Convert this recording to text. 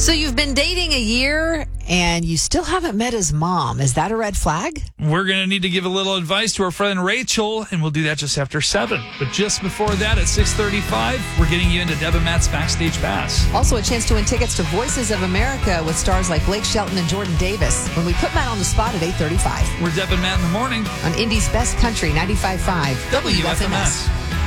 So you've been dating a year and you still haven't met his mom. Is that a red flag? We're going to need to give a little advice to our friend Rachel, and we'll do that just after 7. But just before that, at 6:35, we're getting you into Deb and Matt's Backstage Pass. Also a chance to win tickets to Voices of America with stars like Blake Shelton and Jordan Davis when we put Matt on the spot at 8:35. We're Deb and Matt in the morning On Indy's Best Country, 95.5 WFMS.